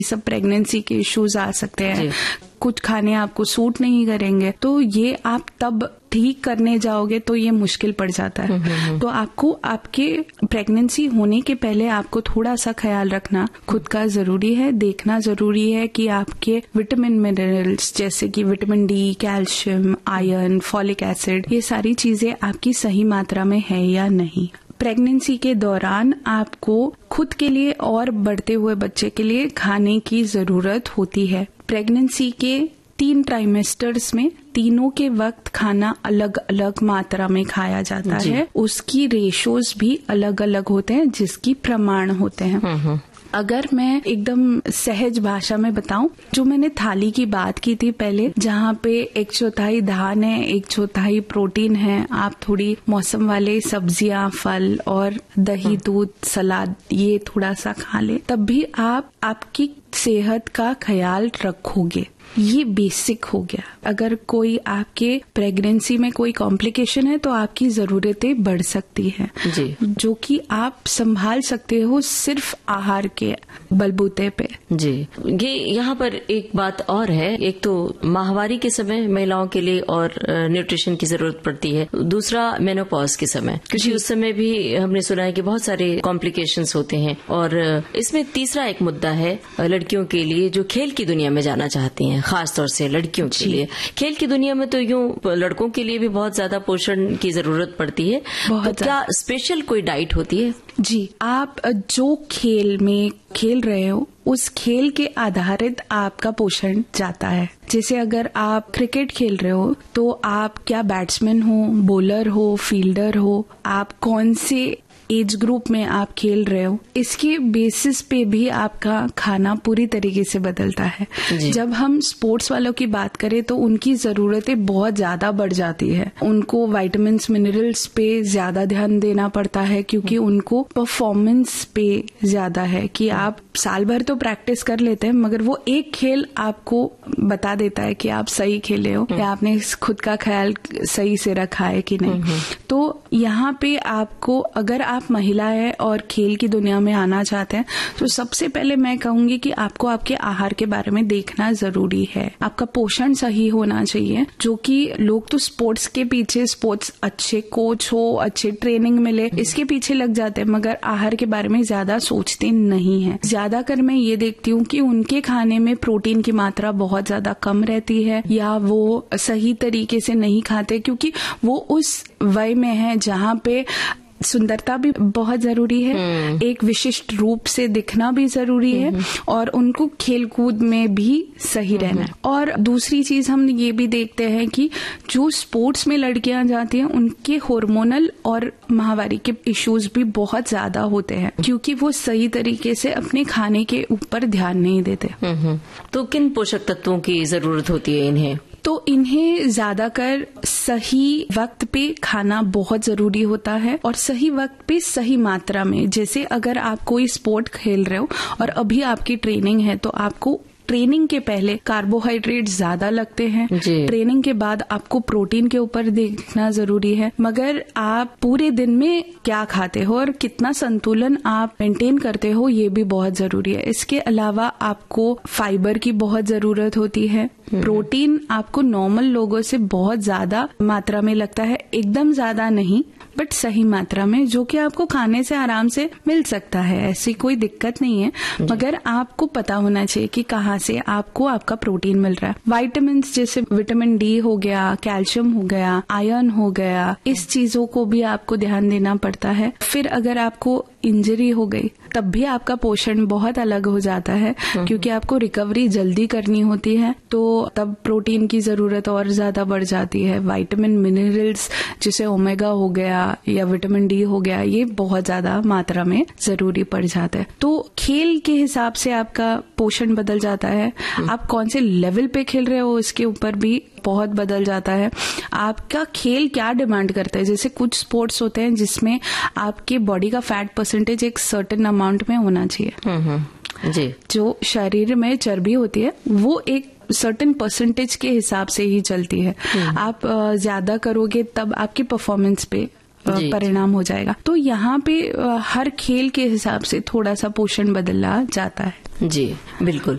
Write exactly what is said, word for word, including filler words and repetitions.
सब प्रेगनेंसी के इश्यूज आ सकते हैं, कुछ खाने आपको सूट नहीं करेंगे, तो ये आप तब ठीक करने जाओगे तो ये मुश्किल पड़ जाता है। तो आपको आपके प्रेगनेंसी होने के पहले आपको थोड़ा सा ख्याल रखना खुद का जरूरी है, देखना जरूरी है कि आपके विटामिन मिनरल्स जैसे कि vitamin D, calcium, iron, folic acid, ये सारी चीजें आपकी सही मात्रा में है या नहीं। प्रेगनेंसी के दौरान आपको खुद के लिए और बढ़ते हुए बच्चे के लिए खाने की जरूरत होती है। प्रेगनेंसी के तीन ट्राइमेस्टर्स में तीनों के वक्त खाना अलग अलग मात्रा में खाया जाता है। उसकी रेशोज भी अलग अलग होते हैं जिसकी प्रमाण होते हैं। अगर मैं एकदम सहज भाषा में बताऊं, जो मैंने थाली की बात की थी पहले, जहाँ पे एक चौथाई धान है, एक चौथाई प्रोटीन है, आप थोड़ी मौसम वाले सब्जियां, फल और दही, दूध, सलाद ये थोड़ा सा खा ले, तब भी आप आपकी सेहत का ख्याल रखोगे। ये बेसिक हो गया। अगर कोई आपके प्रेगनेंसी में कोई कॉम्प्लिकेशन है तो आपकी जरूरतें बढ़ सकती हैं, जो कि आप संभाल सकते हो सिर्फ आहार के बलबूते पे। जी, ये यहाँ पर एक बात और है, एक तो माहवारी के समय महिलाओं के लिए और न्यूट्रिशन की जरूरत पड़ती है, दूसरा मेनोपॉज के समय, क्योंकि उस समय भी हमने सुना है कि बहुत सारे कॉम्प्लिकेशंस होते हैं। और इसमें तीसरा एक मुद्दा है लड़कियों के लिए जो खेल की दुनिया में जाना चाहती हैं, खास तौर से लड़कियों के लिए। खेल की दुनिया में तो यूं लड़कों के लिए भी बहुत ज्यादा पोषण की जरूरत पड़ती है, तो क्या स्पेशल कोई डाइट होती है? जी, आप जो खेल में खेल रहे हो उस खेल के आधारित आपका पोषण जाता है। जैसे अगर आप क्रिकेट खेल रहे हो तो आप क्या बैट्समैन हो, बॉलर हो, फील्डर हो, आप कौन से एज ग्रुप में आप खेल रहे हो, इसके बेसिस पे भी आपका खाना पूरी तरीके से बदलता है। जब हम स्पोर्ट्स वालों की बात करें तो उनकी जरूरतें बहुत ज्यादा बढ़ जाती है। उनको विटामिन्स, मिनरल्स पे ज्यादा ध्यान देना पड़ता है, क्योंकि उनको परफॉर्मेंस पे ज्यादा है कि आप साल भर तो प्रैक्टिस कर लेते हैं, मगर वो एक खेल आपको बता देता है कि आप सही खेले हो या आपने खुद का ख्याल सही से रखा है कि नहीं। तो यहाँ पे आपको, अगर आप महिला है और खेल की दुनिया में आना चाहते हैं, तो सबसे पहले मैं कहूंगी कि आपको आपके आहार के बारे में देखना जरूरी है। आपका पोषण सही होना चाहिए, जो कि लोग तो स्पोर्ट्स के पीछे, स्पोर्ट्स अच्छे कोच हो, अच्छे ट्रेनिंग मिले, इसके पीछे लग जाते हैं, मगर आहार के बारे में ज्यादा सोचते नहीं है। ज्यादातर मैं ये देखती हूँ कि उनके खाने में प्रोटीन की मात्रा बहुत ज्यादा कम रहती है, या वो सही तरीके से नहीं खाते, क्योंकि वो उस वय में है जहाँ पे सुंदरता भी बहुत जरूरी है, एक विशिष्ट रूप से दिखना भी जरूरी है, और उनको खेलकूद में भी सही रहना है। और दूसरी चीज हम ये भी देखते हैं कि जो स्पोर्ट्स में लड़कियां जाती हैं उनके हार्मोनल और माहवारी के इश्यूज भी बहुत ज्यादा होते हैं, क्योंकि वो सही तरीके से अपने खाने के ऊपर ध्यान नहीं देते। तो किन पोषक तत्वों की जरूरत होती है इन्हें? तो इन्हें ज्यादातर सही वक्त पे खाना बहुत जरूरी होता है, और सही वक्त पे सही मात्रा में। जैसे अगर आप कोई स्पोर्ट खेल रहे हो और अभी आपकी ट्रेनिंग है, तो आपको ट्रेनिंग के पहले कार्बोहाइड्रेट ज्यादा लगते हैं, ट्रेनिंग के बाद आपको प्रोटीन के ऊपर देखना जरूरी है, मगर आप पूरे दिन में क्या खाते हो और कितना संतुलन आप मेंटेन करते हो ये भी बहुत जरूरी है। इसके अलावा आपको फाइबर की बहुत जरूरत होती है। प्रोटीन आपको नॉर्मल लोगों से बहुत ज्यादा मात्रा में लगता है, एकदम ज्यादा नहीं, बट सही मात्रा में, जो कि आपको खाने से आराम से मिल सकता है, ऐसी कोई दिक्कत नहीं है, मगर आपको पता होना चाहिए कि कहाँ से आपको आपका प्रोटीन मिल रहा है। विटामिन जैसे विटामिन डी हो गया, कैल्शियम हो गया, आयरन हो गया, इस चीजों को भी आपको ध्यान देना पड़ता है। फिर अगर आपको इंजरी हो गई तब भी आपका पोषण बहुत अलग हो जाता है, क्योंकि आपको रिकवरी जल्दी करनी होती है, तो तब प्रोटीन की जरूरत और ज्यादा बढ़ जाती है। विटामिन मिनरल्स जैसे ओमेगा हो गया या विटामिन डी हो गया, ये बहुत ज्यादा मात्रा में जरूरी पड़ जाता है। तो खेल के हिसाब से आपका पोषण बदल जाता है, आप कौन से लेवल पे खेल रहे हो इसके ऊपर भी बहुत बदल जाता है। आपका खेल क्या डिमांड करता है, जैसे कुछ स्पोर्ट्स होते हैं जिसमें आपके बॉडी का फैट परसेंटेज एक सर्टेन अमाउंट में होना चाहिए। जी, जो शरीर में चर्बी होती है वो एक सर्टेन परसेंटेज के हिसाब से ही चलती है। आप ज्यादा करोगे तब आपकी परफॉर्मेंस पे परिणाम हो जाएगा। तो यहाँ पे हर खेल के हिसाब से थोड़ा सा पोषण बदला जाता है। जी बिल्कुल।